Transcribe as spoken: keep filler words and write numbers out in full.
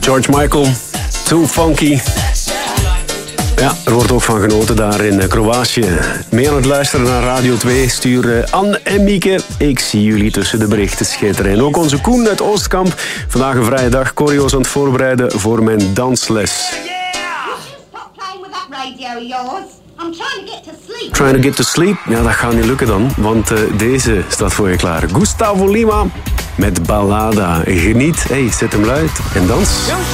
George Michael, Too Funky. Ja, er wordt ook van genoten daar in Kroatië. Mee aan het luisteren naar Radio twee. Stuur Anne en Mieke. Ik zie jullie tussen de berichten schitteren. En ook onze Koen uit Oostkamp. Vandaag een vrije dag. Choreo's aan het voorbereiden voor mijn dansles. I'm trying to get to sleep. Trying to get to sleep? Ja, dat gaat niet lukken dan, want uh, deze staat voor je klaar. Gustavo Lima met Ballada. Geniet, hey, zet hem luid en dans.